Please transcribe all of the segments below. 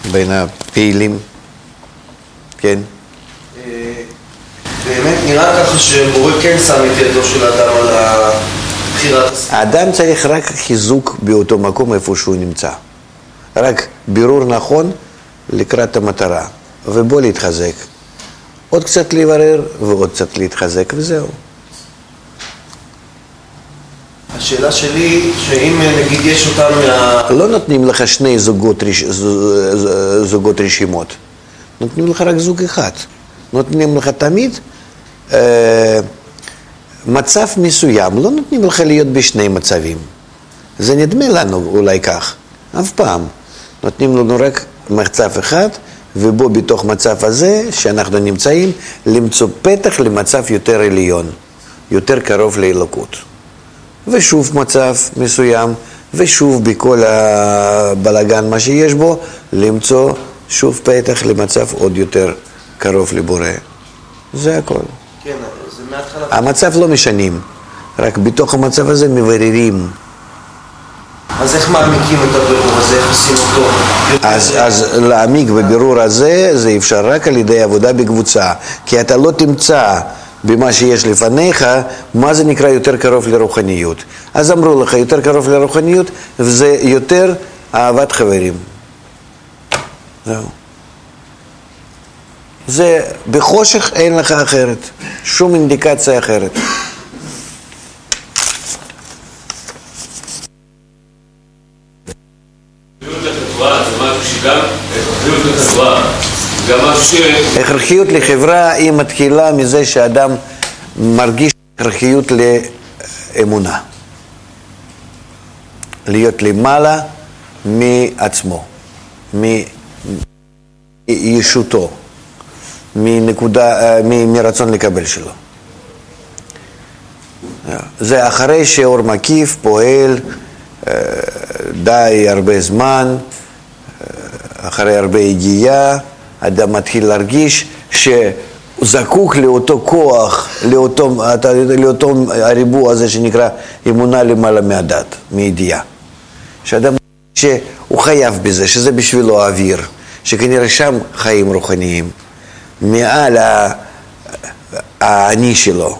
בין הפעילים. כן? באמת נראה ככה שבורא כן שם את ידו של האדם על בחירת הסביבה. האדם צריך רק חיזוק באותו מקום איפה שהוא נמצא. רק בירור נכון לקראת המטרה, ובוא להתחזק. עוד קצת להיברר ועוד קצת להתחזק וזהו. השאלה שלי, שאם נגיד יש אותם לא נותנים לך שני זוגות רשימות, נותנים לך רק זוג אחד. נותנים לך תמיד מצב מסוים, לא נותנים לך להיות בשני מצבים. זה נדמה לנו אולי כך, אף פעם. נותנים לנו רק מצב אחד, ובו בתוך מצב הזה שאנחנו נמצאים, למצוא פתח למצב יותר עליון, יותר קרוב לאלוקות. ושוב מצב מסוים, ושוב בכל הבלגן מה שיש בו, למצוא שוב פתח למצב עוד יותר קרוב לבורא. זה הכל. כן, זה מההתחלה. המצב לא משנים, רק בתוך המצב הזה מבררים. אז איך מעמיקים את הבירור הזה? איך עושים אותו? אז להעמיק בבירור הזה, זה אפשר רק על ידי עבודה בקבוצה. כי אתה לא תמצא במה שיש לפניך, מה זה נקרא יותר קרוב לרוחניות. אז אמרו לך, יותר קרוב לרוחניות, וזה יותר אהבת חברים. זהו. זה בחושך אין לך אחרת, שום אינדיקציה אחרת. הכרחיות לחברה היא מתחילה מזה שאדם מרגיש הכרחיות לאמונה. להיות למעלה מעצמו, מישותו, מרצון לקבל שלו. זה אחרי שאור מקיף פועל די הרבה זמן, אחרי הרבה הגיעה, אדם מתחיל להרגיש שהוא זקוק לאותו כוח, לאותו הריבוע הזה שנקרא אמונה למעלה מהדת, מידיעה. שאדם שהוא חייב בזה, שזה בשבילו האוויר, שכנראה שם חיים רוחניים, מעל האני שלו.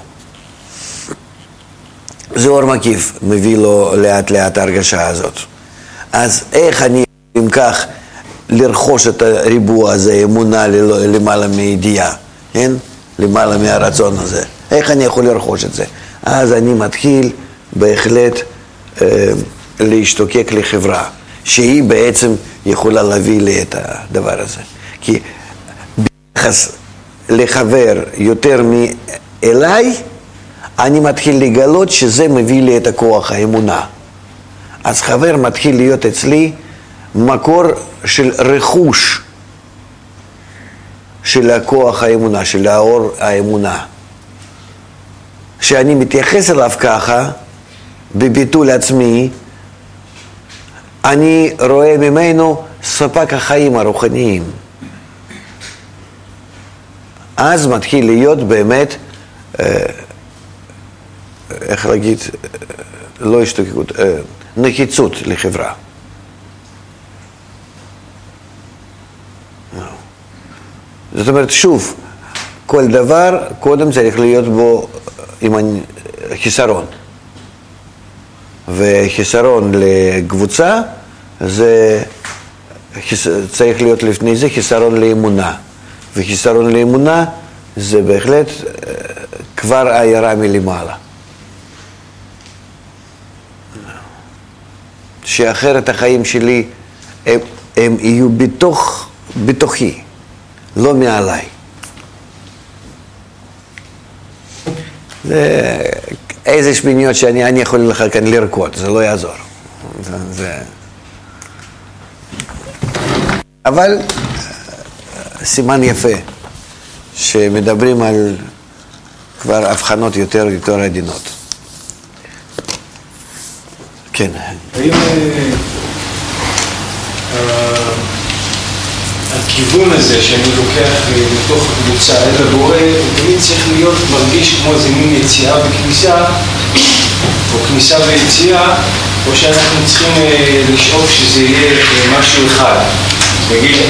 זה אור מקיף, מביא לו לאט לאט ההרגשה הזאת. אז איך אני אם כך לרכוש את הריבוע הזה, אמונה למעלה מידיעה, כן? למעלה מהרצון הזה. איך אני יכול לרכוש את זה? אז אני מתחיל בהחלט להשתוקק לחברה, שהיא בעצם יכולה להביא לי את הדבר הזה. כי ביחס לחבר יותר מאליי, אני מתחיל לגלות שזה מביא לי את הכוח, האמונה. אז חבר מתחיל להיות אצלי מקור של רכוש של הכוח האמונה, של האור האמונה. שאני מתייחס אליו ככה, בביטול עצמי, אני רואה ממנו ספק החיים הרוחניים. אז מתחיל להיות באמת, איך להגיד, לא השתוקקות, נחיצות לחברה. זאת אומרת, שוב, כל דבר קודם צריך להיות בו עם חיסרון. וחיסרון לקבוצה, זה צריך להיות לפני זה חיסרון לאמונה. וחיסרון לאמונה זה בהחלט כבר עיירה מלמעלה. שאחרת החיים שלי הם יהיו בתוכי. לא מעליי. זה איזה שמיניות שאני יכול לך כאן לרקוד, זה לא יעזור. אבל סימן יפה, שמדברים על כבר הבחנות יותר עדינות. כן. האם הכיוון הזה שאני לוקח בתוך הקבוצה אל הבורא, תמיד צריך להיות מרגיש כמו איזה מין יציאה וכניסה, או כניסה ויציאה, או שאנחנו צריכים לשאוף שזה יהיה משהו אחד. נגיד,